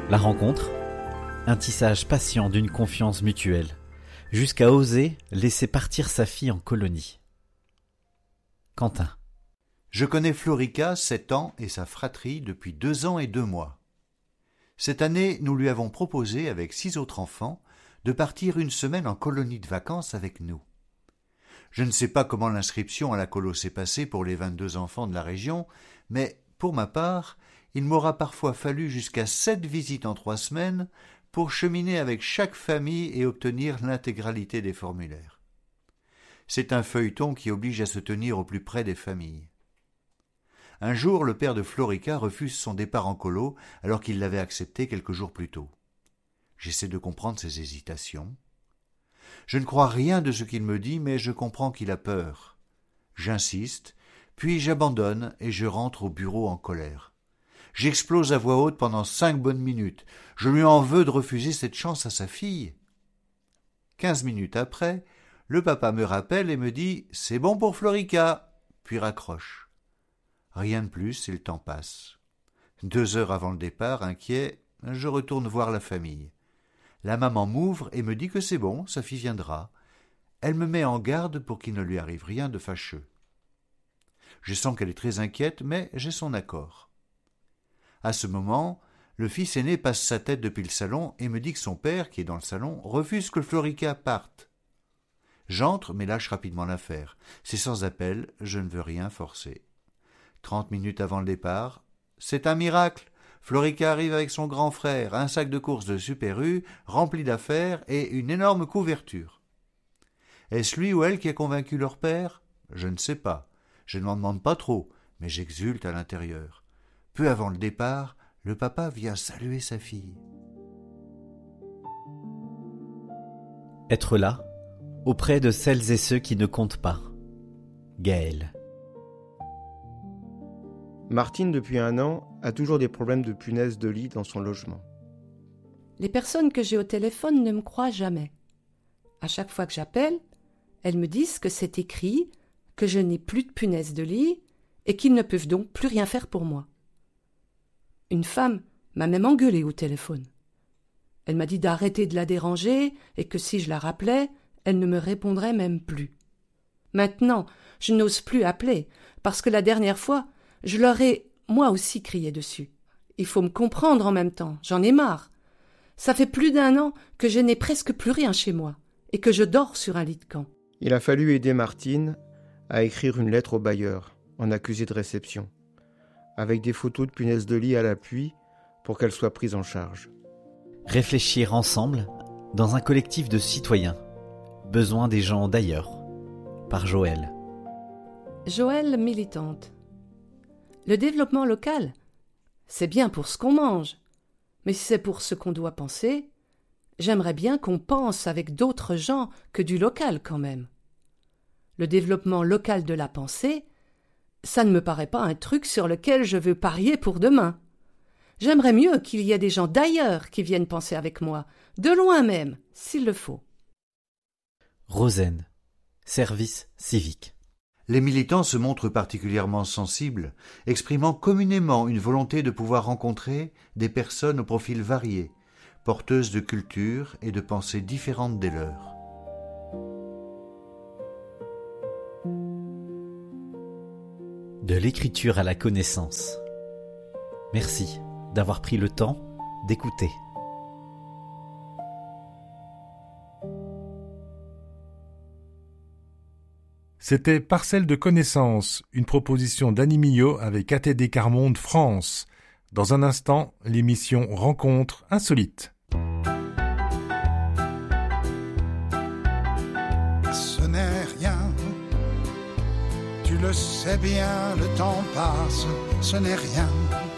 La rencontre, un tissage patient d'une confiance mutuelle, jusqu'à oser laisser partir sa fille en colonie. Quentin. Je connais Florica, 7 ans, et sa fratrie depuis 2 ans et 2 mois. Cette année, nous lui avons proposé, avec 6 autres enfants, de partir une semaine en colonie de vacances avec nous. Je ne sais pas comment l'inscription à la colo s'est passée pour les 22 enfants de la région, mais, pour ma part, il m'aura parfois fallu jusqu'à 7 visites en 3 semaines pour cheminer avec chaque famille et obtenir l'intégralité des formulaires. C'est un feuilleton qui oblige à se tenir au plus près des familles. Un jour, le père de Florica refuse son départ en colo alors qu'il l'avait accepté quelques jours plus tôt. J'essaie de comprendre ses hésitations. Je ne crois rien de ce qu'il me dit, mais je comprends qu'il a peur. J'insiste, puis j'abandonne et je rentre au bureau en colère. J'explose à voix haute pendant 5 bonnes minutes. Je lui en veux de refuser cette chance à sa fille. 15 minutes après, le papa me rappelle et me dit « C'est bon pour Florica », puis raccroche. Rien de plus et le temps passe. 2 heures avant le départ, inquiet, je retourne voir la famille. La maman m'ouvre et me dit que c'est bon, sa fille viendra. Elle me met en garde pour qu'il ne lui arrive rien de fâcheux. Je sens qu'elle est très inquiète, mais j'ai son accord. À ce moment, le fils aîné passe sa tête depuis le salon et me dit que son père, qui est dans le salon, refuse que Florica parte. J'entre, mais lâche rapidement l'affaire. C'est sans appel, je ne veux rien forcer. 30 minutes avant le départ, c'est un miracle. Florica arrive avec son grand frère, un sac de course de Super U, rempli d'affaires et une énorme couverture. Est-ce lui ou elle qui a convaincu leur père ? Je ne sais pas. Je ne m'en demande pas trop, mais j'exulte à l'intérieur. Peu avant le départ, le papa vient saluer sa fille. Être là, auprès de celles et ceux qui ne comptent pas. Gaël. Martine, depuis 1 an, a toujours des problèmes de punaises de lit dans son logement. Les personnes que j'ai au téléphone ne me croient jamais. À chaque fois que j'appelle, elles me disent que c'est écrit, que je n'ai plus de punaises de lit et qu'ils ne peuvent donc plus rien faire pour moi. Une femme m'a même engueulée au téléphone. Elle m'a dit d'arrêter de la déranger et que si je la rappelais, elle ne me répondrait même plus. Maintenant, je n'ose plus appeler parce que la dernière fois, je leur ai moi aussi crié dessus. Il faut me comprendre en même temps, j'en ai marre. Ça fait plus d'1 an que je n'ai presque plus rien chez moi et que je dors sur un lit de camp. Il a fallu aider Martine à écrire une lettre au bailleur, en accusé de réception, avec des photos de punaises de lit à l'appui pour qu'elle soit prise en charge. Réfléchir ensemble dans un collectif de citoyens. Besoin des gens d'ailleurs. Par Joël. Joël, militante. Le développement local, c'est bien pour ce qu'on mange, mais si c'est pour ce qu'on doit penser, j'aimerais bien qu'on pense avec d'autres gens que du local quand même. Le développement local de la pensée, ça ne me paraît pas un truc sur lequel je veux parier pour demain. J'aimerais mieux qu'il y ait des gens d'ailleurs qui viennent penser avec moi, de loin même, s'il le faut. Rosen. Service civique. Les militants se montrent particulièrement sensibles, exprimant communément une volonté de pouvoir rencontrer des personnes au profil varié, porteuses de cultures et de pensées différentes des leurs. De l'écriture à la connaissance. Merci d'avoir pris le temps d'écouter. C'était Parcelle de connaissances, une proposition d'Annie Millot avec ATD Carmonde France. Dans un instant, l'émission Rencontre insolite. Ce n'est rien, tu le sais bien, le temps passe, ce n'est rien.